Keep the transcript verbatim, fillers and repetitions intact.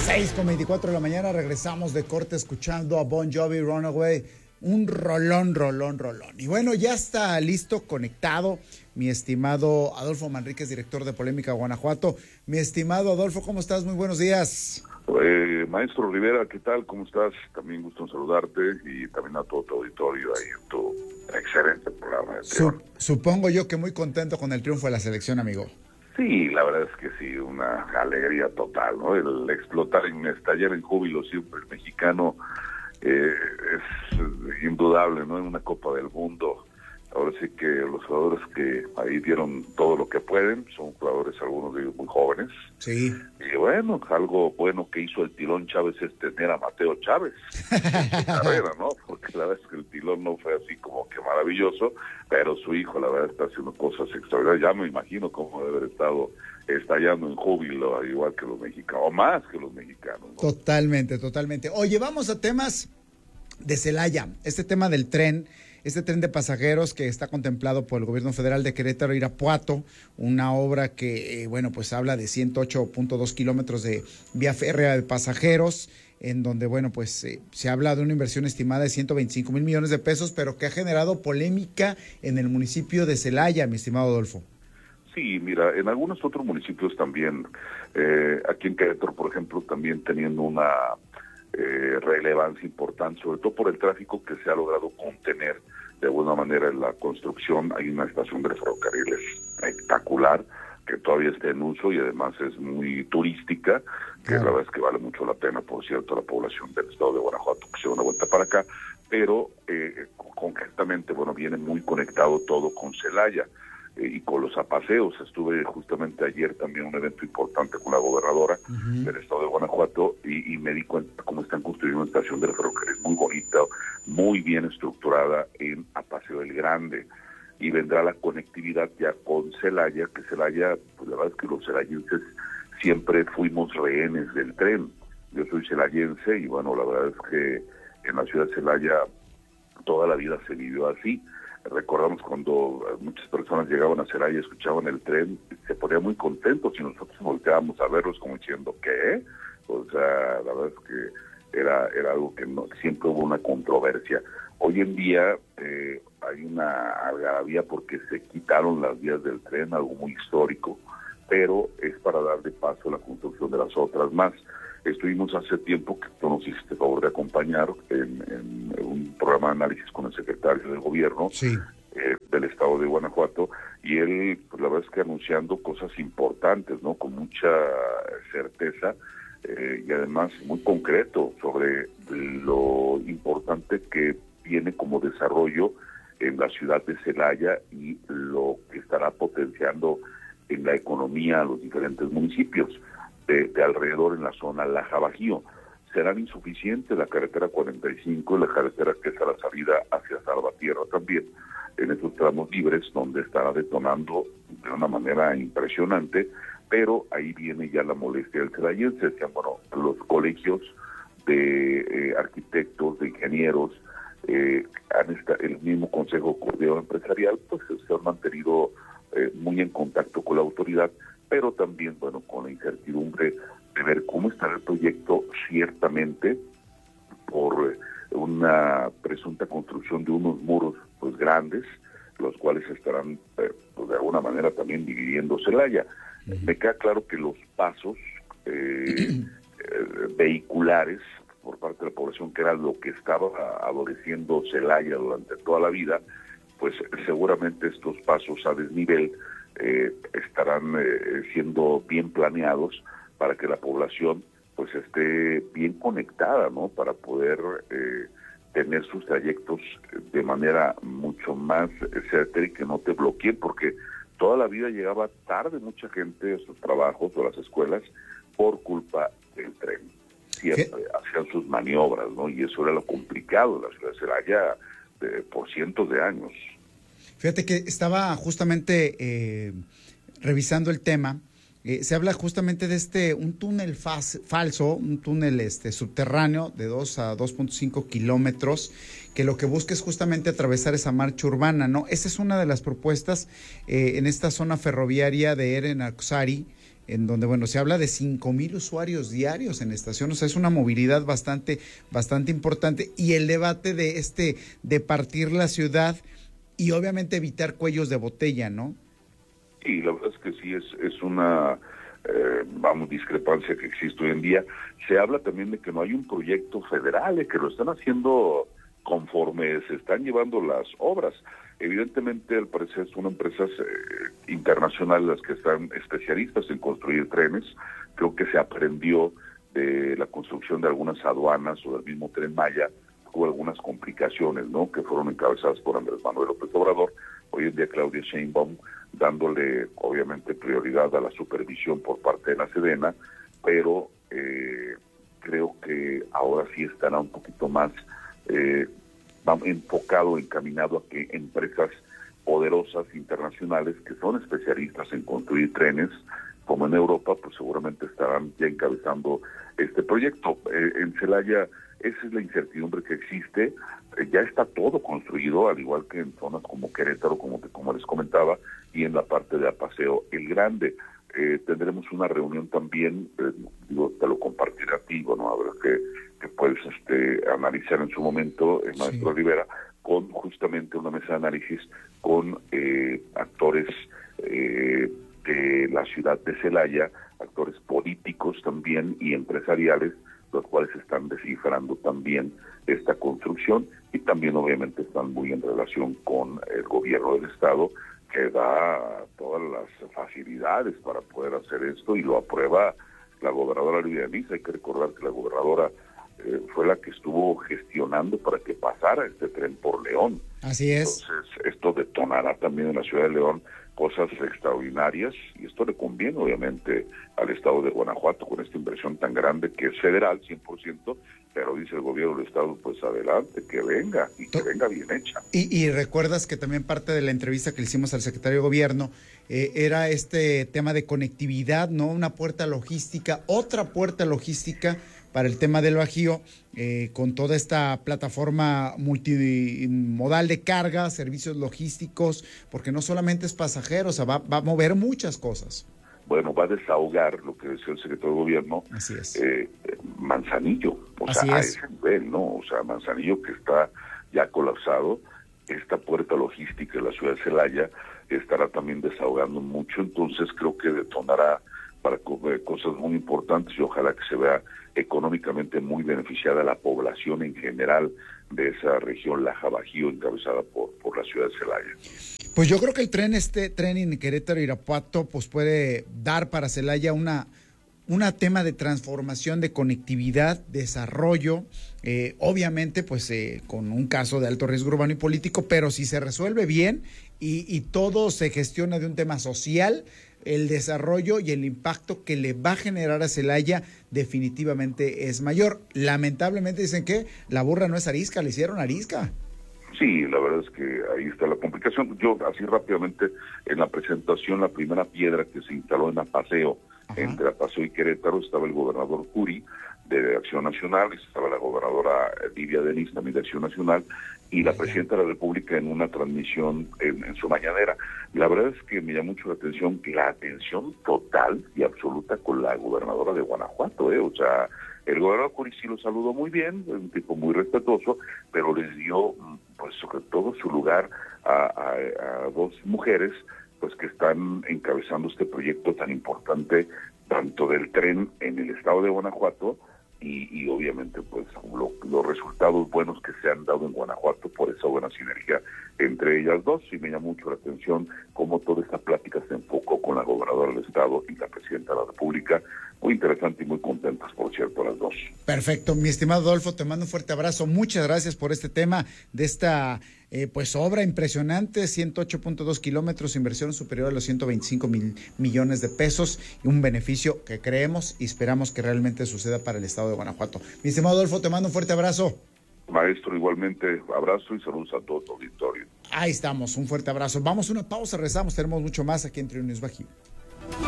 seis con veinticuatro de la mañana, regresamos de corte escuchando a Bon Jovi, Runaway, un rolón, rolón, rolón. Y bueno, ya está listo, conectado, mi estimado Adolfo Manríquez, director de Polémica Guanajuato. Mi estimado Adolfo, ¿cómo estás? Muy buenos días. Eh, Maestro Rivera, ¿qué tal? ¿Cómo estás? También gusto en saludarte y también a todo tu auditorio ahí en tu excelente programa de Su, Supongo yo que muy contento con el triunfo de la selección, amigo. Sí, la verdad es que sí, una alegría total, ¿no? El explotar, en estallar en júbilo siempre el mexicano eh, es indudable, ¿no? En una Copa del Mundo. Ahora sí que los jugadores que ahí dieron todo lo que pueden, son jugadores, algunos de ellos muy jóvenes. Sí. Y bueno, algo bueno que hizo el Tilón Chávez es tener a Mateo Chávez en su carrera, ¿no? Porque la verdad es que el Tilón no fue así como que maravilloso, pero su hijo, la verdad, está haciendo cosas extraordinarias. Ya me imagino cómo debe haber estado estallando en júbilo, al igual que los mexicanos, o más que los mexicanos, ¿no? Totalmente, totalmente. Oye, vamos a temas de Celaya. Este tema del tren, este tren de pasajeros que está contemplado por el gobierno federal de Querétaro a Irapuato, una obra que, eh, bueno, pues habla de ciento ocho punto dos kilómetros de vía férrea de pasajeros, en donde, bueno, pues eh, se habla de una inversión estimada de ciento veinticinco mil millones de pesos, pero que ha generado polémica en el municipio de Celaya, mi estimado Adolfo. Sí, mira, en algunos otros municipios también, eh, aquí en Querétaro, por ejemplo, también teniendo una eh, relevancia importante, sobre todo por el tráfico que se ha logrado contener de alguna manera en la construcción. Hay una estación de ferrocarriles espectacular que todavía está en uso y además es muy turística, que claro, la verdad es que vale mucho la pena, por cierto, la población del estado de Guanajuato que se da una vuelta para acá, pero eh, concretamente, bueno, viene muy conectado todo con Celaya eh, y con los apaseos. Estuve justamente ayer también en un evento importante con la gobernadora uh-huh. del estado de Guanajuato y, y me di cuenta cómo están construyendo una estación de ferrocarril muy bonita, muy bien estructurada en Apaseo del Grande. Y vendrá la conectividad ya con Celaya, que Celaya, pues la verdad es que los celayenses siempre fuimos rehenes del tren. Yo soy celayense y bueno, la verdad es que en la ciudad de Celaya toda la vida se vivió así. Recordamos cuando muchas personas llegaban a Celaya y escuchaban el tren, se ponían muy contentos y nosotros volteábamos a verlos como diciendo, ¿qué? O sea, la verdad es que era, era algo que no, siempre hubo una controversia. Hoy en día eh, hay una algarabía porque se quitaron las vías del tren, algo muy histórico, pero es para darle paso a la construcción de las otras más. Estuvimos hace tiempo, que tú nos hiciste favor de acompañar, en, en un programa de análisis con el secretario del gobierno sí. eh, del estado de Guanajuato, y él, pues la verdad es que anunciando cosas importantes, ¿no? Con mucha certeza, eh, y además muy concreto sobre lo importante que tiene como desarrollo en la ciudad de Celaya y lo que estará potenciando en la economía a los diferentes municipios de, de alrededor en la zona Laja Bajío. Serán insuficientes la carretera cuarenta y cinco y la carretera que es a la salida hacia Salvatierra también, en esos tramos libres donde estará detonando de una manera impresionante, pero ahí viene ya la molestia del celayense. O sea, bueno, los colegios de eh, arquitectos, de ingenieros, Eh, han esta, el mismo Consejo Coordinador Empresarial, pues se han mantenido eh, muy en contacto con la autoridad, pero también, bueno, con la incertidumbre de ver cómo estará el proyecto, ciertamente por una presunta construcción de unos muros pues grandes, los cuales estarán eh, pues, de alguna manera también dividiendo Celaya. Uh-huh. Me queda claro que los pasos eh, eh, vehiculares por parte de la población, que era lo que estaba adoleciendo Celaya durante toda la vida, pues seguramente estos pasos a desnivel eh, estarán eh, siendo bien planeados para que la población pues esté bien conectada, ¿no? Para poder eh, tener sus trayectos de manera mucho más certera y que no te bloqueen, porque toda la vida llegaba tarde mucha gente a sus trabajos o a las escuelas por culpa del tren. Siempre hacían sus maniobras, ¿no? Y eso era lo complicado en la ciudad de Celaya eh, por cientos de años. Fíjate que estaba justamente eh, revisando el tema. Eh, se habla justamente de este, un túnel fas, falso, un túnel este subterráneo de dos a dos punto cinco kilómetros, que lo que busca es justamente atravesar esa marcha urbana, ¿no? Esa es una de las propuestas eh, en esta zona ferroviaria de Erenaxari, en donde, bueno, se habla de cinco mil usuarios diarios en la estación, o sea, es una movilidad bastante, bastante importante, y el debate de este, de partir la ciudad y obviamente evitar cuellos de botella, ¿no? Sí, la verdad es que sí, es, es una, eh, vamos, discrepancia que existe hoy en día. Se habla también de que no hay un proyecto federal, de que lo están haciendo conforme se están llevando las obras. Evidentemente, al parecer, son empresas eh, internacionales las que están especialistas en construir trenes. Creo que se aprendió de la construcción de algunas aduanas o del mismo Tren Maya. Hubo algunas complicaciones, ¿no?, que fueron encabezadas por Andrés Manuel López Obrador. Hoy en día Claudia Sheinbaum dándole obviamente prioridad a la supervisión por parte de la Sedena, pero eh, creo que ahora sí estará un poquito más eh, enfocado, encaminado a que empresas poderosas internacionales que son especialistas en construir trenes, como en Europa, pues seguramente estarán ya encabezando este proyecto. Eh, en Celaya, esa es la incertidumbre que existe. Eh, ya está todo construido, al igual que en zonas como Querétaro, como, te, como les comentaba, y en la parte de Apaseo El Grande. Eh, tendremos una reunión también, eh, digo, te lo compartiré a ti, bueno, a ver que, que puedes este, analizar en su momento, el maestro sí. Rivera, con justamente una mesa de análisis con eh, actores eh, de la ciudad de Celaya, actores políticos también y empresariales, los cuales están descifrando también esta construcción y también obviamente están muy en relación con el gobierno del estado, que da todas las facilidades para poder hacer esto y lo aprueba la gobernadora Lidia Misa. Hay que recordar que la gobernadora eh, fue la que estuvo gestionando para que pasara este tren por León. Así es. Entonces, esto detonará también en la ciudad de León cosas extraordinarias y esto le conviene obviamente al estado de Guanajuato con esta inversión tan grande que es federal cien por ciento, pero dice el gobierno del estado, pues adelante, que venga y que venga bien hecha. Y, y recuerdas que también parte de la entrevista que le hicimos al secretario de gobierno eh, era este tema de conectividad, ¿no? Una puerta logística, otra puerta logística para el tema del Bajío, eh, con toda esta plataforma multimodal de carga, servicios logísticos, porque no solamente es pasajeros, o sea, va, va a mover muchas cosas. Bueno, va a desahogar lo que decía el secretario de gobierno. Así es. Eh, Manzanillo, o Así sea, es. a ese nivel, ¿no? O sea, Manzanillo que está ya colapsado, esta puerta logística de la ciudad de Celaya estará también desahogando mucho, entonces creo que detonará para cosas muy importantes y ojalá que se vea económicamente muy beneficiada la población en general de esa región Laja Bajío encabezada por, por la ciudad de Celaya. Pues yo creo que el tren, este tren en Querétaro Irapuato, pues puede dar para Celaya una, una tema de transformación, de conectividad, desarrollo, eh, obviamente pues eh, con un caso de alto riesgo urbano y político, pero si se resuelve bien y, y todo se gestiona de un tema social, el desarrollo y el impacto que le va a generar a Celaya definitivamente es mayor. Lamentablemente dicen que la burra no es arisca, le hicieron arisca. Sí, la verdad es que ahí está la complicación. Yo, así rápidamente, en la presentación, la primera piedra que se instaló en Apaseo, Ajá. entre Apaseo y Querétaro, estaba el gobernador Curi, de Acción Nacional, estaba la gobernadora Lidia Denis, también de Acción Nacional, y la presidenta de la República en una transmisión en, en su mañanera. La verdad es que me llama mucho la atención que la atención total y absoluta con la gobernadora de Guanajuato, ¿eh? O sea, el gobernador Curi sí lo saludó muy bien, un tipo muy respetuoso, pero les dio, pues sobre todo su lugar a, a, a dos mujeres, pues que están encabezando este proyecto tan importante, tanto del tren en el estado de Guanajuato, Y, y obviamente pues lo, los resultados buenos que se han dado en Guanajuato por esa buena sinergia entre ellas dos, y me llama mucho la atención cómo toda esta plática se enfocó con la gobernadora del estado y la presidenta de la República, muy interesante y muy contentas, por cierto, las dos. Perfecto, mi estimado Adolfo, te mando un fuerte abrazo, muchas gracias por este tema de esta eh, pues obra impresionante, ciento ocho punto dos kilómetros, inversión superior a los ciento veinticinco mil millones de pesos y un beneficio que creemos y esperamos que realmente suceda para el estado de Guanajuato. Mi estimado Adolfo, te mando un fuerte abrazo. Maestro, igualmente, abrazo y saludos a todo tu auditorio. Ahí estamos, un fuerte abrazo. Vamos a una pausa, rezamos, tenemos mucho más aquí en Triunfo Bajío.